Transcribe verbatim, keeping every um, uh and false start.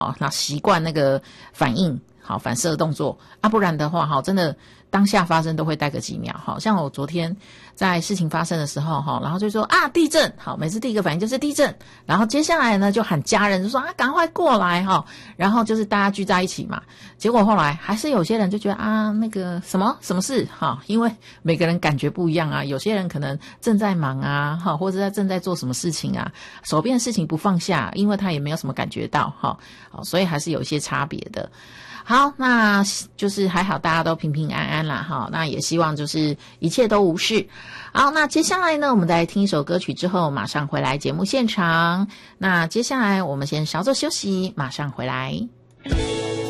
哦，那习惯那个反应，好反射动作啊，不然的话，哈，真的当下发生都会待个几秒。好像我昨天在事情发生的时候，哈，然后就说啊地震，好，每次第一个反应就是地震，然后接下来呢就喊家人，就说啊赶快过来哈，然后就是大家聚在一起嘛。结果后来还是有些人就觉得啊那个什么什么事哈，因为每个人感觉不一样啊，有些人可能正在忙啊，哈，或者在正在做什么事情啊，手边的事情不放下，因为他也没有什么感觉到哈，好，所以还是有一些差别的。好，那就是还好大家都平平安安啦哈，那也希望就是一切都无事。好，那接下来呢，我们再来听一首歌曲之后马上回来节目现场。那接下来我们先稍作休息，马上回来。